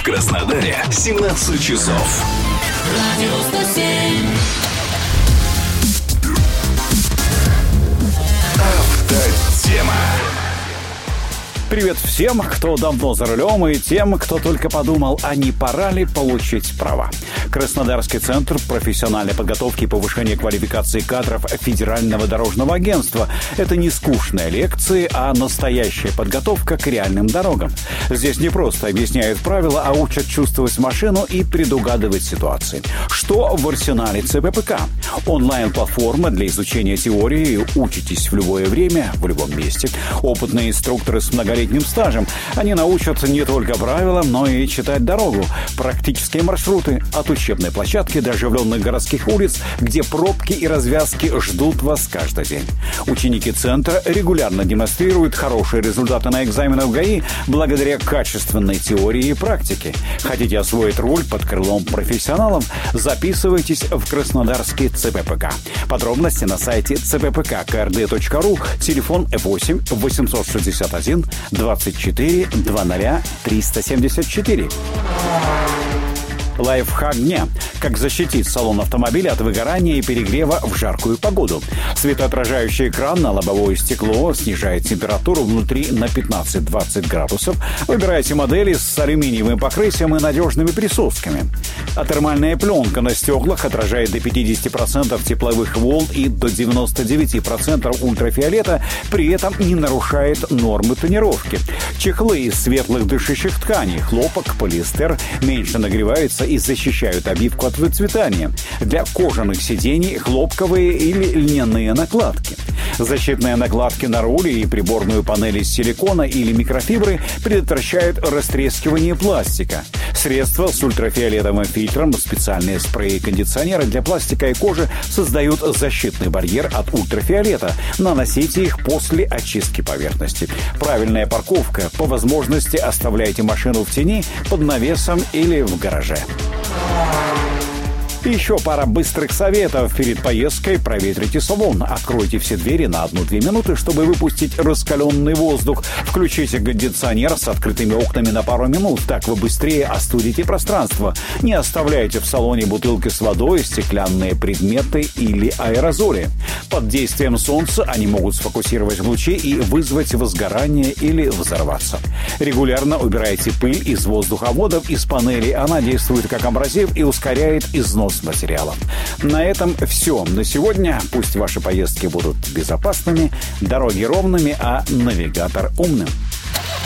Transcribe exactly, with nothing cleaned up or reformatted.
Краснодаре семнадцать часов. Радио сто семь. Автотема. Привет всем, кто давно за рулем, и тем, кто только подумал, а не пора ли получить права. Краснодарский центр профессиональной подготовки и повышения квалификации кадров Федерального дорожного агентства. Это не скучные лекции, а настоящая подготовка к реальным дорогам. Здесь не просто объясняют правила, а учат чувствовать машину и предугадывать ситуации. Что в арсенале ЦППК? Онлайн-платформа для изучения теории. Учитесь в любое время, в любом месте. Опытные инструкторы с многолетним стажем. Они научат не только правилам, но и читать дорогу. Практические маршруты от учебной площадки до оживленных городских улиц, где пробки и развязки ждут вас каждый день. Ученики центра регулярно демонстрируют хорошие результаты на экзаменах в ГАИ благодаря качественной теории и практике. Хотите освоить руль под крылом профессионалов? Записывайтесь в Краснодарский ЦППК. Подробности на сайте цэ пэ пэ ка ка эр дэ точка ру, телефон восемь восемьсот шестьдесят один двадцать четыре двадцать триста семьдесят четыре. Лайфхак дня. Как защитить салон автомобиля от выгорания и перегрева в жаркую погоду. Светоотражающий экран на лобовое стекло снижает температуру внутри на пятнадцать-двадцать градусов. Выбирайте модели с алюминиевым покрытием и надежными присосками. А термальная пленка на стеклах отражает до пятьдесят процентов тепловых волн и до девяносто девять процентов ультрафиолета, при этом не нарушает нормы тонировки. Чехлы из светлых дышащих тканей, хлопок, полиэстер меньше нагреваются и защищают обивку от выцветания. Для кожаных сидений хлопковые или льняные накладки. Защитные накладки на руле и приборную панель из силикона или микрофибры предотвращают растрескивание пластика. Средства с ультрафиолетовым фильтром, специальные спреи и кондиционеры для пластика и кожи создают защитный барьер от ультрафиолета. Наносите их после очистки поверхности. Правильная парковка. По возможности оставляйте машину в тени, под навесом или в гараже. Еще пара быстрых советов. Перед поездкой проветрите салон. Откройте все двери на одну-две минуты, чтобы выпустить раскаленный воздух. Включите кондиционер с открытыми окнами на пару минут. Так вы быстрее остудите пространство. Не оставляйте в салоне бутылки с водой, стеклянные предметы или аэрозоли. Под действием солнца они могут сфокусировать лучи и вызвать возгорание или взорваться. Регулярно убирайте пыль из воздуховодов из панелей. Она действует как абразив и ускоряет износ материалов. На этом все на сегодня. Пусть ваши поездки будут безопасными, дороги ровными, а навигатор умным.